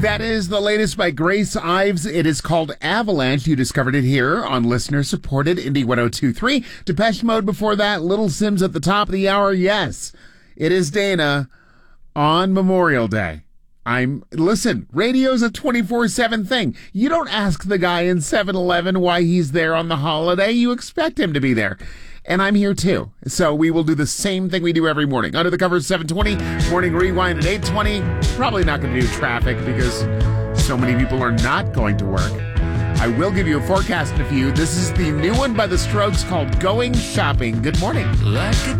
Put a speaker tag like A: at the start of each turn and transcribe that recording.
A: That is the latest by Grace Ives. It is called Avalanche. You discovered it here on listener-supported Indie 102.3. Depeche Mode before that. Little Sims at the top of the hour. Yes, it is Dana on Memorial Day. Listen, radio's a 24/7 thing. You don't ask the guy in 7-Eleven why he's there on the holiday. You expect him to be there. And I'm here too. So we will do the same thing we do every morning. Under the covers, 7:20, morning rewind at 8:20. Probably not going to do traffic because so many people are not going to work. I will give you a forecast in a few. This is the new one by The Strokes called Going Shopping. Good morning.
B: Like a